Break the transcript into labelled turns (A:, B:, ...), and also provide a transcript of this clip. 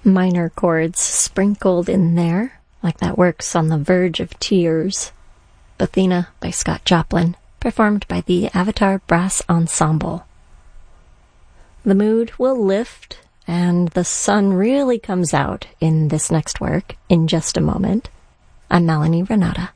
A: Minor chords sprinkled in there, like that works on the verge of tears. Athena by Scott Joplin, performed by the Avatar Brass Ensemble. The mood will lift, and the sun really comes out in this next work in just a moment. I'm Melanie Renata.